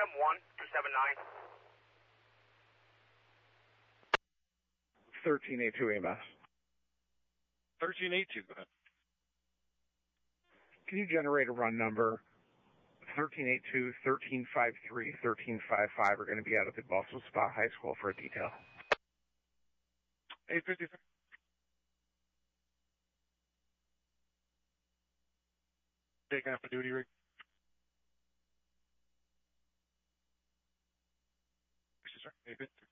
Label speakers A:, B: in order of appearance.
A: 271-279.
B: 1382 EMS.
C: 1382, go ahead.
B: Can you generate a run number? 1382, 1353, 1355 are going to be out at the Boston Spa High School for a detail.
C: 853. Taking up a duty rig. Sir, 853.